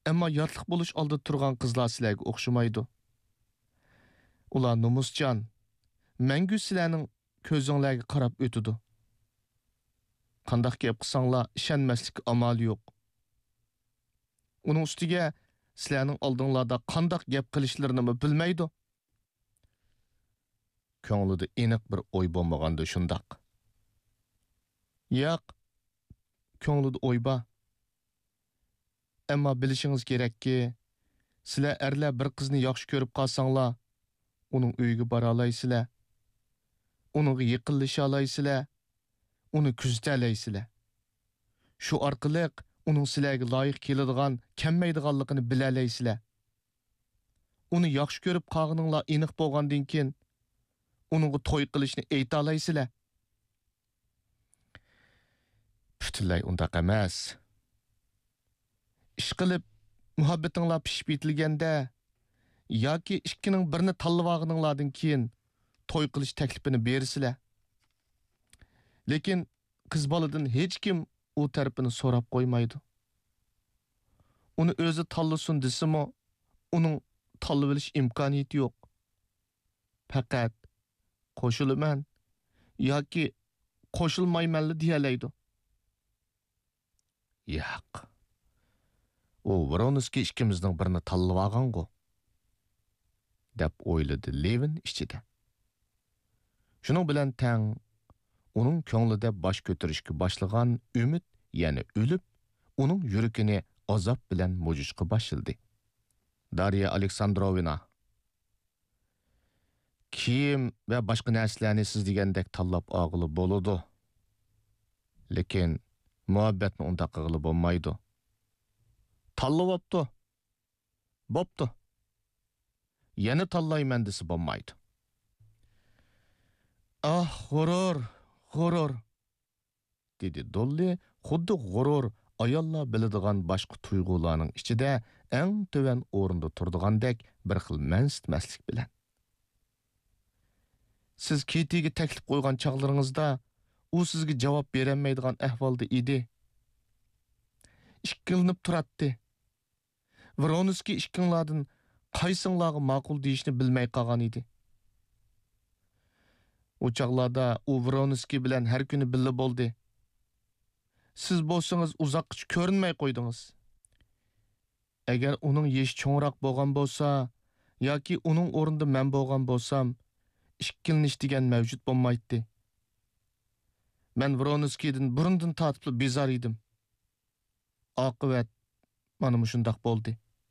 Ammo yotliq bo'lish oldida turgan qizlar sizlarga o'xshamaydi. Ular nomusjon, mangu sizlarning ko'zinglarga qarab o'tidi. Qandaq gap qilsanglar ishonmaslik amali yo'q. Uning ustiga sizlarning oldinglarda qandaq gap qilishlarini bilmaydi. Ko'nglida aniq bir o'y bo'lmaganda shundoq. Yo'q, ko'nglida o'y bor. Ammo bilishingiz kerakki, sizlar erlar bir qizni yaxshi ko'rib qolsanglar, uning uyiga bora olaysizlar. Uningga yaqinlasha olaysizlar. Uni kuzata olaysizlar. Shu orqali uning sizlarga loyiq keladigan, kelmaydiganligini bila olaysizlar. Uni yaxshi ko'rib qolganinglar aniq bo'lgandan keyin uningga to'y qilishni ayta olaysizlar. Butunlay undaq emas. Ish qilib muhabbatinglar pishib yetilganda yoki ikkining birini tanlab olganinglardan keyin to'y qilish taklifini bersizlar. Lekin qiz boladan hech kim u tarafini so'rab qo'ymaydi. Uni o'zi tanlasin desimi, uning tanlab olish imkoniyati yo'q. Faqat qo'shilaman yoki qo'shilmaymanli deyalaydi. Yo'q. O Voronezga ikkimizning birini tanlab olgan-ku, deb o'yladi Levin ichida. Shuning bilan tang uning ko'nglida bosh ko'tarishga boshlagan umid yana o'lib, uning yuragini azob bilan mujishqa boshladi. Darya Aleksandrovna, kiyim va boshqa narsalarni siz degandek tanlab olg'ili bo'ladi. Lekin muhabbatni undaq qilib bo'lmaydi. Tanlab olibdi. Bo'pti. Yana tanlayman desa bo'lmaydi. Ah, g'urur, dedi Dolly, xuddi g'urur ayollar biladigan boshqa tuyg'ularning ichida eng to'van o'rinda turdigandek bir xil mansitmaslik bilan. Siz Ketiga taklif qo'ygan chaqlaringizda u sizga javob berolmaydigan ahvolda edi. Ikkilinib turatdi. Voronezga ikkinlardan qaysinglarga ma'qul deyishni bilmay qolgan edi. O chaqlarda u Voronezga bilan har kuni birga bo'ldi. Siz bo'lsangiz uzoqqa ko'rinmay qo'ydingiz. Agar uning yesh cho'ngroq bo'lgan bo'lsa yoki uning o'rnida men bo'lgan bo'lsam, ikkilinish degan mavjud bo'lmaydi. Men Voronezgadan burundan tortib bezor edim. Oqibat mana shundoq bo'ldi.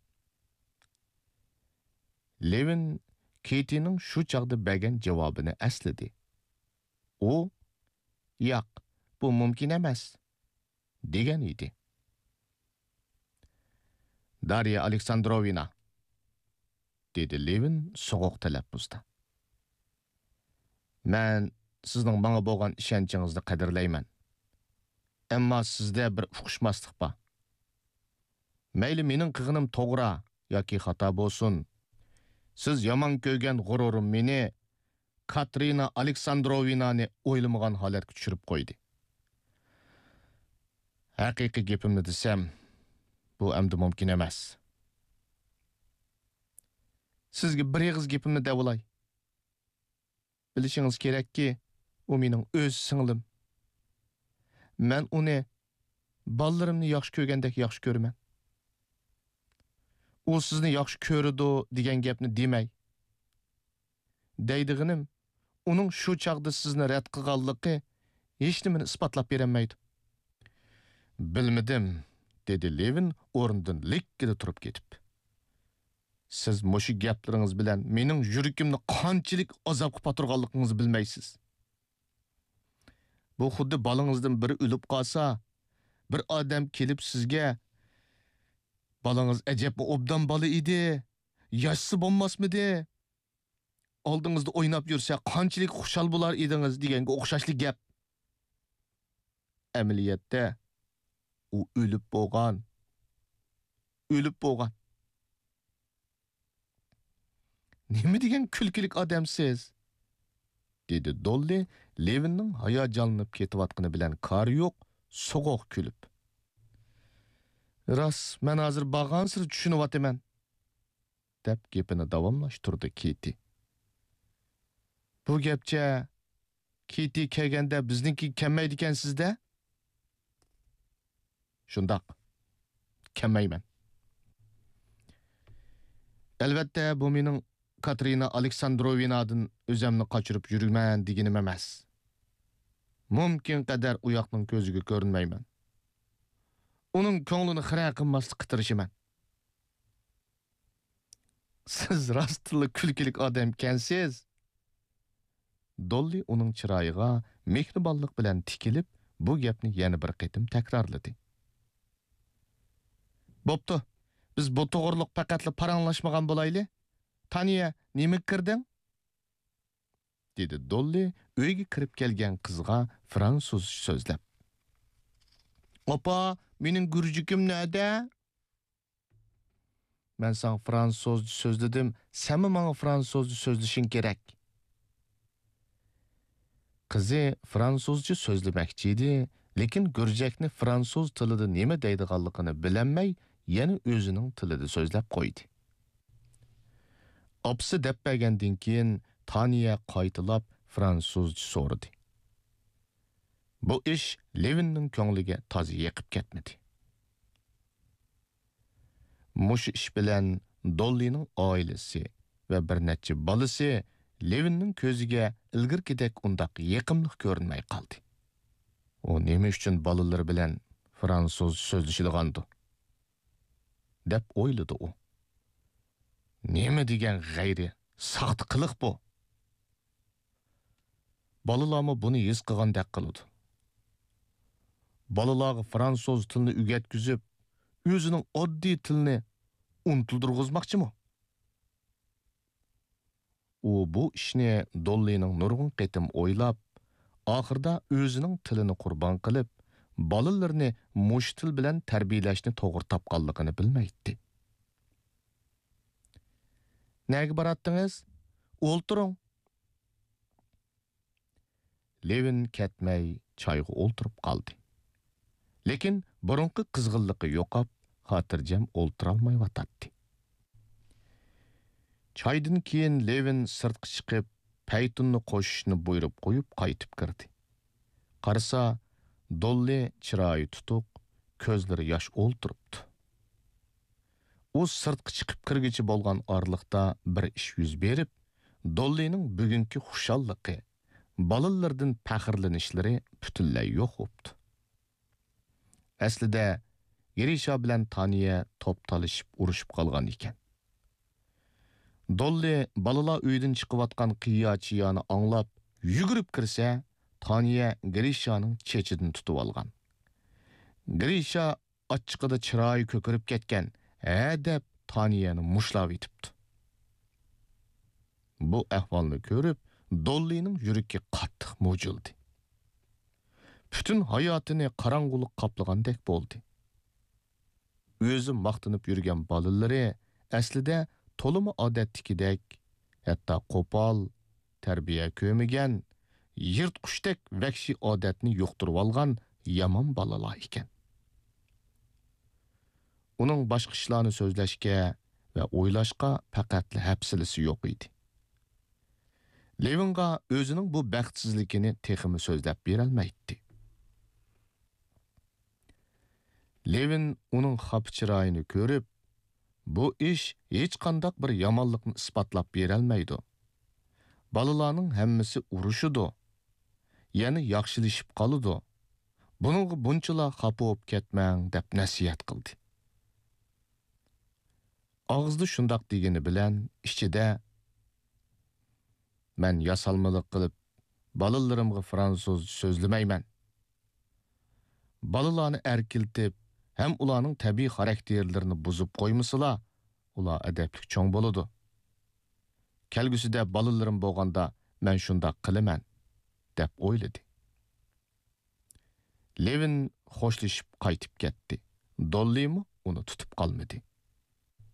Levin Ketining shu chaqda bergan javobini esladi. U, yo'q, bu mumkin emas, degan edi. Darya Aleksandrovna, dedi Levin so'g'uq talaffuzda. Men sizning menga bo'lgan ishonchingizni qadrlayman. Ammo sizda bir uqishmaslik bor. Mayli mening qilganim to'g'ri yoki xato bo'lsin. Siz yomon ko'rgan g'ururim meni Katrina Aleksandrovnani o'ylamagan holatga tushirib qo'ydi. Haqiqiy gapimni desam, bu endi mumkin emas. Sizga bir og'iz gapimni deb olay. Bilishingiz kerakki, u mening o'z singlim. Men uni bolalarimni yaxshi ko'rgandek yaxshi ko'raman. U sizni yaxshi ko'radi degan gapni demay. Deydiginim, uning shu chaqda sizni rad qilganligi hech nimani isbotlab berolmaydi. Bilmadim, dedi Levin o'rnidan likkida turib ketib. Siz mushu gaplaringiz bilan mening yuragimni qanchalik azobga paturganligingizni bilmaysiz. Bu xuddi balangizdan biri o'lib qolsa, bir odam kelib sizga balangiz ajab obdan bola edi, yoshsi bo'lmasmidi? Oldingizda o'ynab yursa qanchalik xushal bo'lar edingiz deganga o'xshashli gap. Amaliyotda u o'lib bo'lgan. Nima degan kulkilik odamsiz? Dedi Dolly, Levinning hayajonlanib ketayotgani bilan kari yo'q, so'g'uq kulib. Ras, men hozir bag'ansir tushunyapman, deb gapini davomlashtirdi Kiti. Bu gapcha Kiti kelganda bizniki kelmaydi ekan sizda? Shundoq, kelmayman. Albatta, bu mening Katrina Aleksandrovnadan o'zimni qochirib yurman deganim emas. Mumkin qadar u yoqning ko'ziga ko'rinmayman. Uning ko'nglini xira qilmaslikqa tirishaman. Siz rostli kulkilik odam ekansiz. Dolly uning chiroyiga mehribonlik bilan tikilib, bu gapni yana bir qatim takrorladi. Bo'pti, biz bu to'g'riliq faqatli paranglashmagan bo'layli. Taniya, nima kirding? Dedi Dolly uyga kirib kelgan qizga fransuz so'zlab. Opa, mening gurjukim nerede? Men sana fransuzca sözledim, sen mi bana fransuzca sözleşin gerek? Kızı fransuzca sözlemekçiydi, lekin Gürcekni fransuz tilida nima deydiganligini bilenmey, yana özünün tilida sözlep koydu. Apsı dep bergendan keyin Taniya qaytilab fransuzca so'radi. Bu ish Levinning ko'ngliga toza yiqib ketmadi. Mush ish bilan Dollyning oilasi va bir necha bolasi Levinning ko'ziga ilgirgidek undaq yiqimli ko'rinmay qoldi. O nima uchun bolalar bilan fransuz so'zlashilgandi? deb o'yladi u. Nima degan g'ayri saqtqiliq bu? Bolalarmi buni his qilgandek qiladi. Bolalarga fransuz tilini o'rgatkizib, o'zining oddiy tilini unutildirg'izmoqchimi? U bu ishni Dollyning nurg'un qatim o'ylab, oxirida o'zining tilini qurbon qilib, bolalarni mush til bilan tarbiyalashni to'g'ri topganligini bilmaydi. Nega boratdingiz? O'ltiring. Levin ketmay choyga o'ltirib qoldi. Lekin burunqi qizg'inligi yo'qab, xotirjam o'ltirolmayotdi. Choydan keyin Levin sirtqa chiqib, paytunni qo'shishni buyurib qo'yib qaytib kirdi. Qarasa, Dolly chiroyi tutuq, ko'zlari yosh o'ltiribdi. U sirtqa chiqib kirgichi bo'lgan orliqda bir ish yuz berib, Dollyning bugungi xushalliqi, bolalardan faxrlanishlari butunlay yo'q bo'ldi. Aslida Grisha bilan Taniya top talishib urushib qolgan ekan. Dolly balalar uydan chiqayotgan qiyo-chiyoni anglab, yugurib kirsa, Taniya Grishaning chechidan tutib olgan. Grisha ochiqida chiroyi ko'kirib ketgan, deb Taniyani mushlab etibdi. Bu ahvolni ko'rib, Dollyning yuragi qattiq mujildi. Bütün hayotini qorong'ulik qoplagandek bo'ldi. O'zi maqtinib yurgan bolalari aslida to'limi odatdagidek, hatto qo'pol, tarbiya ko'rmagan, yirtqushdek vahshiy odatni yo'qtirib olgan yomon bolalar ekan. Uning boshqa ishlarni so'zlashga va o'ylashga faqat hafsalasi yo'q edi. Levinga o'zining bu baxtsizligini texmi so'zlab berolmaydi. Levin uning xafa chiroyini ko'rib, bu ish hech qanday bir yomonlikni isbotlab berolmaydi. Balalarning hammasi urushidi. Yana yaxshilashib qoladi. Buningga bunchalar xafa bo'lib ketmang deb nasihat qildi. Og'izda shundoq degani bilan ichida men yasalmalik qilib balalarimga fransuz so'zlamayman. Balalarni erkiltib, hem ularning tabiiy xarakterlarini buzib qo'ymasala, ular adabli cho'ng bo'ladi. Kelgusida balalarim bo'lganda men shundoq qilaman deb o'yladi. Levin xo'shlashib qaytib ketdi. Dollymi uni tutib qolmadi.